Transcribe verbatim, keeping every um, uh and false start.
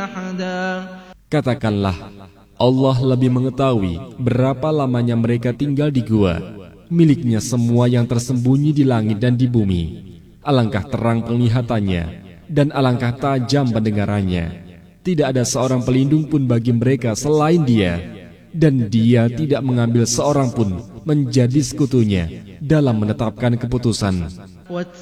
أحدا. Katakanlah, Allah lebih mengetahui berapa lamanya mereka tinggal di gua. Miliknya semua yang tersembunyi di langit dan di bumi. Alangkah terang penglihatannya dan alangkah tajam pendengarannya. Tidak ada seorang pelindung pun bagi mereka selain Dia, dan Dia tidak mengambil seorang pun menjadi sekutunya dalam menetapkan keputusan.